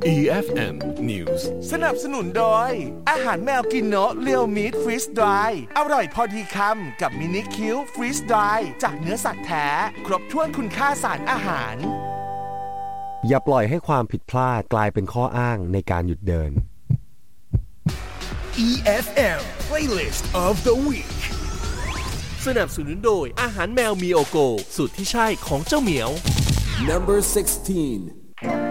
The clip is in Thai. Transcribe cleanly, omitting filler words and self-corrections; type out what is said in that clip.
EFM News สนับสนุนโดยอาหารแมวกินโนะเรียวมีทฟรีสดรายอร่อยพอดีคำกับมินิคิวฟรีสดรายจากเนื้อสัตว์แท้ครบถ้วนคุณค่าสารอาหารอย่าปล่อยให้ความผิดพลาดกลายเป็นข้ออ้างในการหยุดเดิน EFM Playlist of the Week สนับสนุนโดยอาหารแมวมีโอโกสูตรที่ใช่ของเจ้าเหมียว Number 16